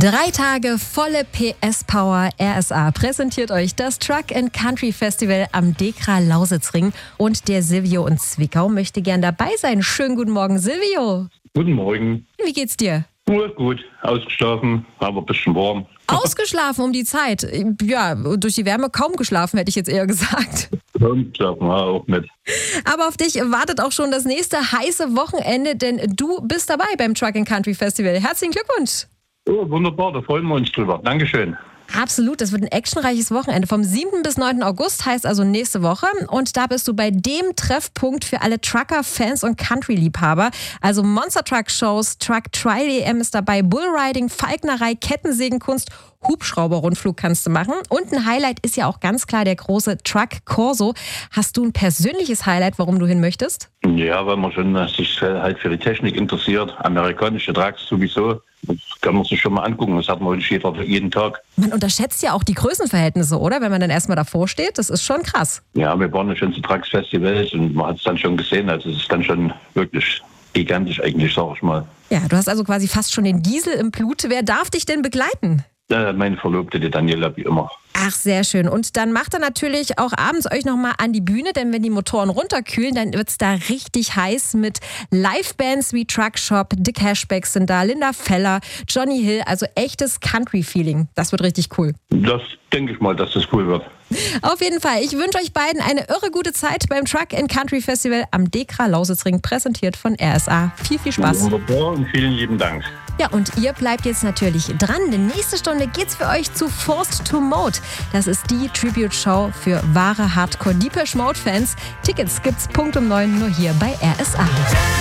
3 Tage volle PS-Power. RSA präsentiert euch das Truck & Country Festival am Dekra-Lausitzring. Und der Silvio in Zwickau möchte gern dabei sein. Schönen guten Morgen, Silvio. Guten Morgen. Wie geht's dir? Gut, ausgeschlafen, aber ein bisschen warm. Ausgeschlafen um die Zeit. Ja, durch die Wärme kaum geschlafen, hätte ich jetzt eher gesagt. Und schlafen wir auch mit. Aber auf dich wartet auch schon das nächste heiße Wochenende, denn du bist dabei beim Truck & Country Festival. Herzlichen Glückwunsch. Oh, wunderbar, da freuen wir uns drüber. Dankeschön. Absolut, das wird ein actionreiches Wochenende. Vom 7. bis 9. August heißt also nächste Woche. Und da bist du bei dem Treffpunkt für alle Trucker, Fans und Country-Liebhaber. Also Monster-Truck-Shows, Truck-Trial-EM ist dabei, Bullriding, Falknerei, Kettensägenkunst, Hubschrauber-Rundflug kannst du machen. Und ein Highlight ist ja auch ganz klar der große Truck Corso. Hast du ein persönliches Highlight, warum du hin möchtest? Ja, weil man schon sich halt für die Technik interessiert. Amerikanische Trucks sowieso. Das kann man sich schon mal angucken. Das hat man jeden Tag. Man unterschätzt ja auch die Größenverhältnisse, oder? Wenn man dann erstmal davor steht. Das ist schon krass. Ja, wir waren ja schon zu Trucks-Festivals und man hat es dann schon gesehen. Also es ist dann schon wirklich gigantisch eigentlich, sag ich mal. Ja, du hast also quasi fast schon den Diesel im Blut. Wer darf dich denn begleiten? Meine Verlobte, die Daniela, wie immer. Ach, sehr schön. Und dann macht er natürlich auch abends euch nochmal an die Bühne, denn wenn die Motoren runterkühlen, dann wird es da richtig heiß mit Livebands wie Truck Shop, The Cashbacks sind da, Linda Feller, Johnny Hill, also echtes Country-Feeling. Das wird richtig cool. Das denke ich mal, dass das cool wird. Auf jeden Fall. Ich wünsche euch beiden eine irre gute Zeit beim Truck & Country Festival am Dekra-Lausitzring, präsentiert von RSA. Viel, viel Spaß. Wunderbar und vielen lieben Dank. Ja, und ihr bleibt jetzt natürlich dran, denn nächste Stunde geht's für euch zu Forced to Mode. Das ist die Tribute-Show für wahre Hardcore-Depeche Mode-Fans. Tickets gibt's Punkt um 9 nur hier bei RSA.